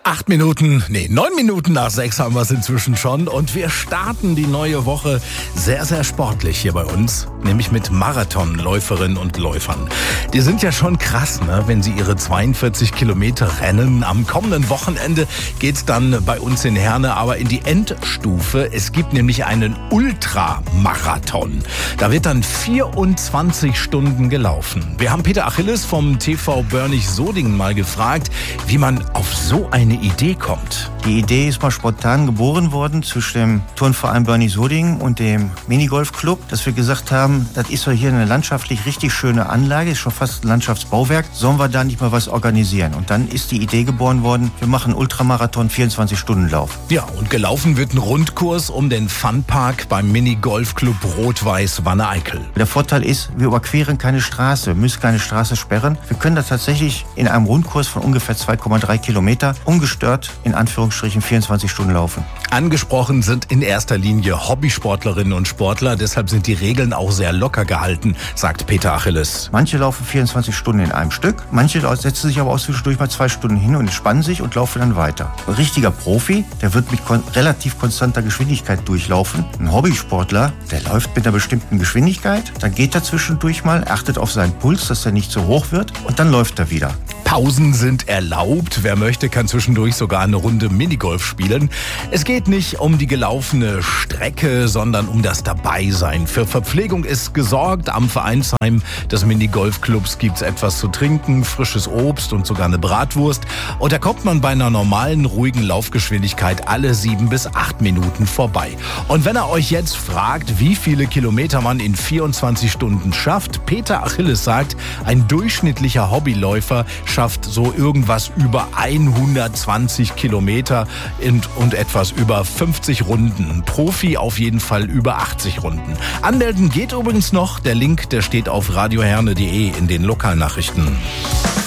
9 Minuten nach 6 haben wir es inzwischen schon und wir starten die neue Woche sehr, sehr sportlich hier bei uns, nämlich mit Marathonläuferinnen und Läufern. Die sind ja schon krass, ne? Wenn sie ihre 42 Kilometer rennen. Am kommenden Wochenende geht's dann bei uns in Herne aber in die Endstufe. Es gibt nämlich einen Ultramarathon. Da wird dann 24 Stunden gelaufen. Wir haben Peter Achilles vom TV Börnich-Sodingen mal gefragt, wie man auf so eine Idee kommt. Die Idee ist mal spontan geboren worden zwischen dem Turnverein Börnich-Sodingen und dem Minigolfclub, dass wir gesagt haben, das ist doch hier eine landschaftlich richtig schöne Anlage, ist schon fast ein Landschaftsbauwerk, sollen wir da nicht mal was organisieren? Und dann ist die Idee geboren worden, wir machen Ultramarathon 24-Stunden-Lauf. Ja, und gelaufen wird ein Rundkurs um den Funpark beim Minigolfclub Rot-Weiß Wanne-Eickel. Der Vorteil ist, wir überqueren keine Straße, wir müssen keine Straße sperren. Wir können da tatsächlich in einem Rundkurs von ungefähr 2,3 Kilometer ungestört in Anführungsstrichen 24 Stunden laufen. Angesprochen sind in erster Linie Hobbysportlerinnen und Sportler, deshalb sind die Regeln auch sehr locker gehalten, sagt Peter Achilles. Manche laufen 24 Stunden in einem Stück, manche setzen sich aber auch zwischendurch mal 2 Stunden hin und entspannen sich und laufen dann weiter. Ein richtiger Profi, der wird mit relativ konstanter Geschwindigkeit durchlaufen. Ein Hobbysportler, der läuft mit einer bestimmten Geschwindigkeit, dann geht er zwischendurch mal, achtet auf seinen Puls, dass er nicht so hoch wird und dann läuft er wieder. Pausen sind erlaubt. Wer möchte, kann zwischendurch sogar eine Runde Minigolf spielen. Es geht nicht um die gelaufene Strecke, sondern um das Dabeisein. Für Verpflegung ist gesorgt. Am Vereinsheim des Minigolfclubs gibt's etwas zu trinken, frisches Obst und sogar eine Bratwurst. Und da kommt man bei einer normalen, ruhigen Laufgeschwindigkeit alle 7 bis 8 Minuten vorbei. Und wenn ihr euch jetzt fragt, wie viele Kilometer man in 24 Stunden schafft, Peter Achilles sagt, ein durchschnittlicher Hobbyläufer schafft so irgendwas über 120 Kilometer und etwas über 50 Runden. Ein Profi auf jeden Fall über 80 Runden. Anmelden geht übrigens noch. Der Link, der steht auf radioherne.de in den Lokalnachrichten.